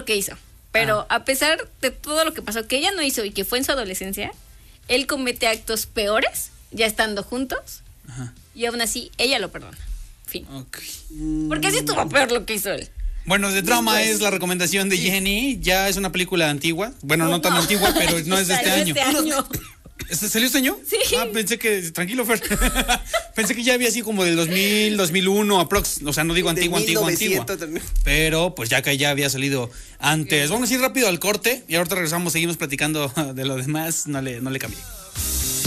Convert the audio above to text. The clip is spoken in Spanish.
lo que hizo. Pero a pesar de todo lo que pasó, que ella no hizo y que fue en su adolescencia, él comete actos peores, ya estando juntos, y aún así, ella lo perdona. Fin. Okay. Porque así estuvo peor lo que hizo él. Bueno, de Trauma es la recomendación de Jenny. Ya es una película antigua. Bueno, no tan antigua, pero no es de este año. ¿Salió este año? Sí. Pensé que... Tranquilo, Fer. Pensé que ya había así como del 2000, 2001, aprox. O sea, no digo antigua. También. Pero pues ya que ya había salido antes. Vamos a ir rápido al corte y ahorita regresamos, seguimos platicando de lo demás. No le cambié.